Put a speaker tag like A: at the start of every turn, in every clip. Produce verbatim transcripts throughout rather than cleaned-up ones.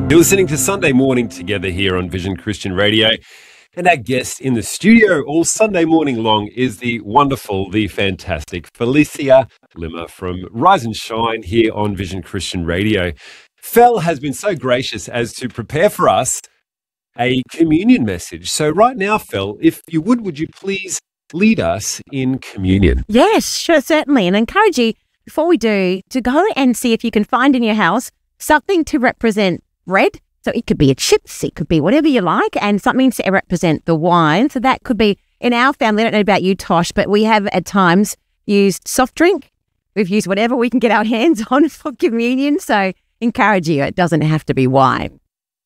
A: You're listening to Sunday Morning Together here on Vision Christian Radio. And our guest in the studio all Sunday morning long is the wonderful, the fantastic Felicia Limmer from Rise and Shine here on Vision Christian Radio. Fel has been so gracious as to prepare for us a communion message. So right now, Fel, if you would, would you please lead us in communion?
B: Yes, sure, certainly. And I encourage you, before we do, to go and see if you can find in your house something to represent bread. So it could be a chips, it could be whatever you like, and something to represent the wine. So that could be, in our family, I don't know about you, Tosh, but we have at times used soft drink. We've used whatever we can get our hands on for communion. So encourage you, it doesn't have to be wine.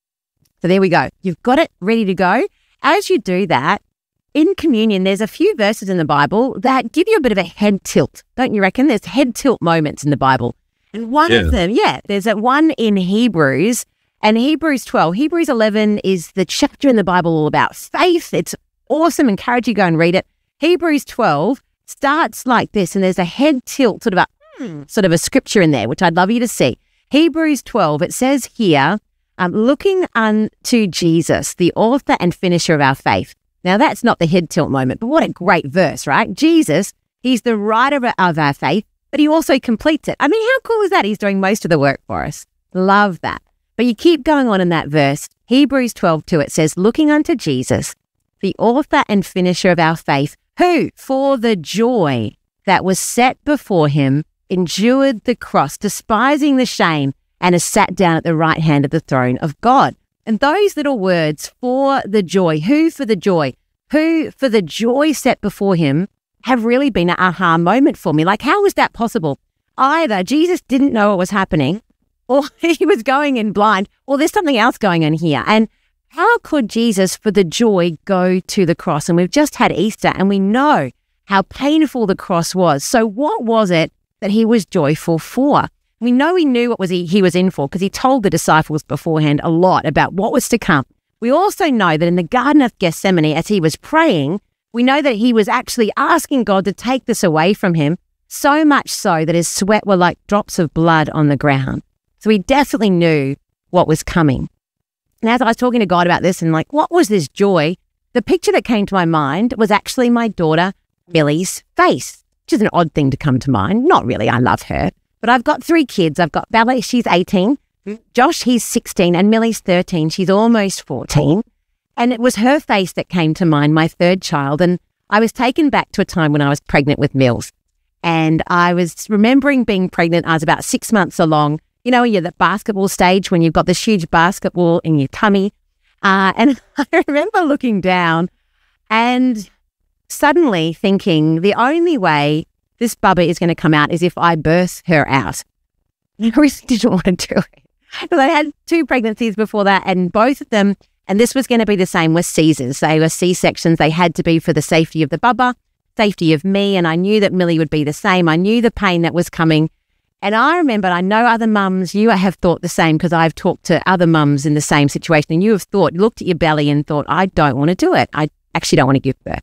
B: So there we go. You've got it ready to go. As you do that, in communion, there's a few verses in the Bible that give you a bit of a head tilt, don't you reckon? There's head tilt moments in the Bible. And one
A: Yeah.
B: of them, yeah, there's a one in Hebrews. And Hebrews twelve, Hebrews eleven is the chapter in the Bible all about faith. It's awesome. Encourage you to go and read it. Hebrews twelve starts like this, and there's a head tilt, sort of a hmm, sort of a scripture in there, which I'd love you to see. Hebrews twelve, it says here, um, looking unto Jesus, the author and finisher of our faith. Now, that's not the head tilt moment, but what a great verse, right? Jesus, he's the writer of our faith, but he also completes it. I mean, how cool is that? He's doing most of the work for us. Love that. But you keep going on in that verse, Hebrews twelve two, it says, looking unto Jesus, the author and finisher of our faith, who, for the joy that was set before him, endured the cross, despising the shame, and has sat down at the right hand of the throne of God. And those little words, for the joy, who for the joy, who for the joy set before him, have really been an aha moment for me. Like, how was that possible? Either Jesus didn't know what was happening, or he was going in blind, or there's something else going on here. And how could Jesus, for the joy, go to the cross? And we've just had Easter, and we know how painful the cross was. So what was it that he was joyful for? We know he knew what was he, he was in for, because he told the disciples beforehand a lot about what was to come. We also know that in the Garden of Gethsemane, as he was praying, we know that he was actually asking God to take this away from him, so much so that his sweat were like drops of blood on the ground. So he definitely knew what was coming. And as I was talking to God about this and like, what was this joy? The picture that came to my mind was actually my daughter, Millie's face, which is an odd thing to come to mind. Not really, I love her. But I've got three kids. I've got Bella, she's eighteen. Josh, he's sixteen. And Millie's thirteen. She's almost fourteen. And it was her face that came to mind, my third child. And I was taken back to a time when I was pregnant with Mills. And I was remembering being pregnant. I was about six months along. You know, you're the basketball stage when you've got this huge basketball in your tummy. Uh, and I remember looking down and suddenly thinking the only way this bubba is going to come out is if I birth her out. I really didn't want to do it. Because I had two pregnancies before that, and both of them, and this was going to be the same, with Caesars. They were C-sections. They had to be for the safety of the bubba, safety of me, and I knew that Millie would be the same. I knew the pain that was coming. And I remember, I know other mums, you have thought the same, because I've talked to other mums in the same situation, and you have thought, looked at your belly and thought, I don't want to do it. I actually don't want to give birth.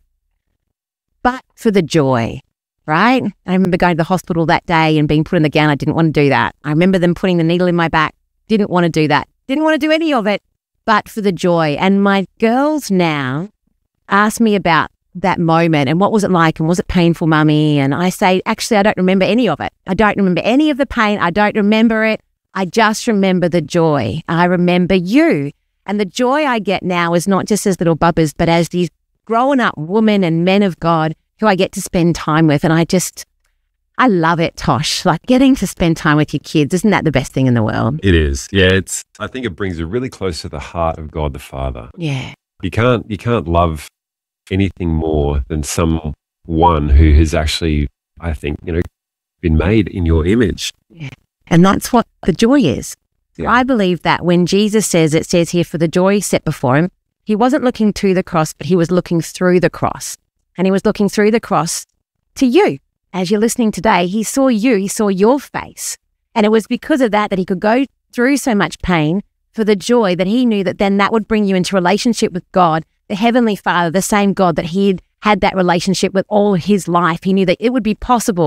B: But for the joy, right? I remember going to the hospital that day and being put in the gown. I didn't want to do that. I remember them putting the needle in my back. Didn't want to do that. Didn't want to do any of it, but for the joy. And my girls now ask me about that moment and what was it like and was it painful, mummy? And I say, actually, I don't remember any of it. I don't remember any of the pain. I don't remember it. I just remember the joy. I remember you. And the joy I get now is not just as little bubbers, but as these grown up women and men of God who I get to spend time with. And I just, I love it, Tosh. Like, getting to spend time with your kids, isn't that the best thing in the world?
A: It is. Yeah, it's. I think it brings you really close to the heart of God the Father.
B: Yeah.
A: You can't, you can't love anything more than someone who has actually, I think, you know, been made in your image.
B: Yeah. And that's what the joy is.
A: Yeah.
B: I believe that when Jesus says, it says here, for the joy set before him, he wasn't looking to the cross, but he was looking through the cross. And he was looking through the cross to you. As you're listening today, he saw you, he saw your face. And it was because of that that he could go through so much pain for the joy that he knew that then that would bring you into relationship with God, the Heavenly Father, the same God that he had had that relationship with all his life. He knew that it would be possible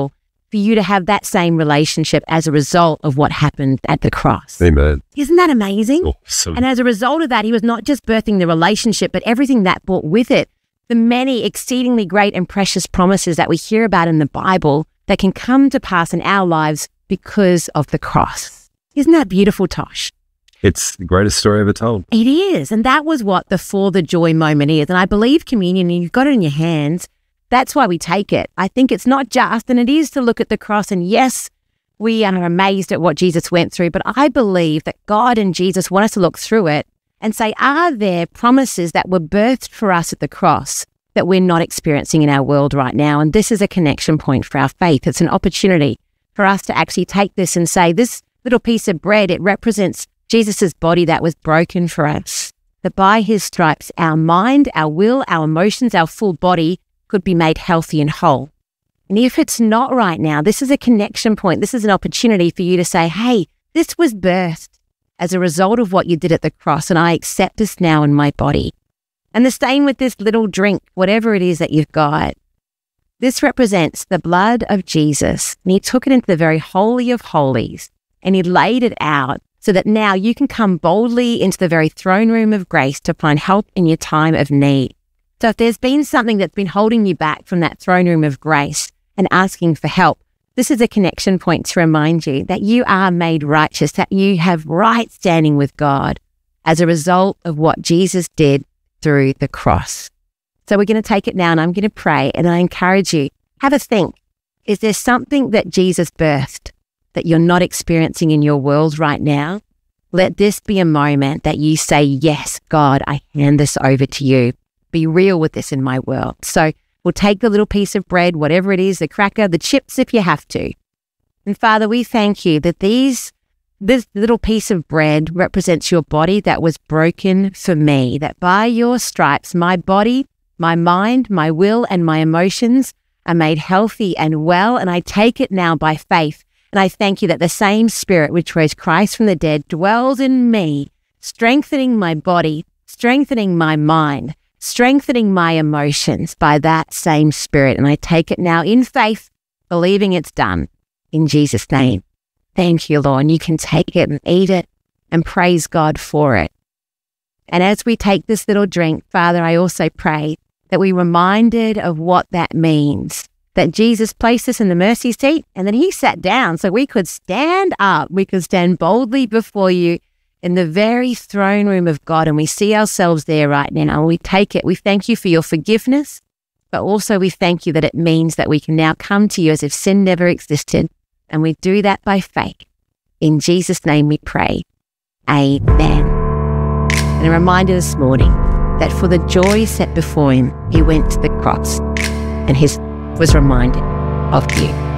B: for you to have that same relationship as a result of what happened at the cross.
A: Amen.
B: Isn't that amazing?
A: Awesome.
B: And as a result of that, he was not just birthing the relationship, but everything that brought with it, the many exceedingly great and precious promises that we hear about in the Bible that can come to pass in our lives because of the cross. Isn't that beautiful, Tosh?
A: It's the greatest story ever told.
B: It is. And that was what the For the Joy moment is. And I believe communion, and you've got it in your hands, that's why we take it. I think it's not just, and it is to look at the cross. And yes, we are amazed at what Jesus went through, but I believe that God and Jesus want us to look through it and say, are there promises that were birthed for us at the cross that we're not experiencing in our world right now? And this is a connection point for our faith. It's an opportunity for us to actually take this and say, this little piece of bread, it represents Jesus's body that was broken for us, that by his stripes, our mind, our will, our emotions, our full body could be made healthy and whole. And if it's not right now, this is a connection point. This is an opportunity for you to say, hey, this was birthed as a result of what you did at the cross, and I accept this now in my body. And the same with this little drink, whatever it is that you've got. This represents the blood of Jesus, and he took it into the very holy of holies, and he laid it out so that now you can come boldly into the very throne room of grace to find help in your time of need. So if there's been something that's been holding you back from that throne room of grace and asking for help, this is a connection point to remind you that you are made righteous, that you have right standing with God as a result of what Jesus did through the cross. So we're going to take it now, and I'm going to pray, and I encourage you, have a think. Is there something that Jesus birthed that you're not experiencing in your world right now? Let this be a moment that you say, yes, God, I hand this over to you. Be real with this in my world. So we'll take the little piece of bread, whatever it is, the cracker, the chips if you have to. And Father, we thank you that these, this little piece of bread represents your body that was broken for me, that by your stripes, my body, my mind, my will, and my emotions are made healthy and well. And I take it now by faith. And I thank you that the same Spirit which raised Christ from the dead dwells in me, strengthening my body, strengthening my mind, strengthening my emotions by that same Spirit. And I take it now in faith, believing it's done. In Jesus' name. Thank you, Lord. And you can take it and eat it and praise God for it. And as we take this little drink, Father, I also pray that we're reminded of what that means, that Jesus placed us in the mercy seat and then he sat down so we could stand up. We could stand boldly before you in the very throne room of God, and we see ourselves there right now. And we take it. We thank you for your forgiveness, but also we thank you that it means that we can now come to you as if sin never existed. And we do that by faith. In Jesus' name we pray. Amen. And a reminder this morning that for the joy set before him, he went to the cross, and he was reminded of you.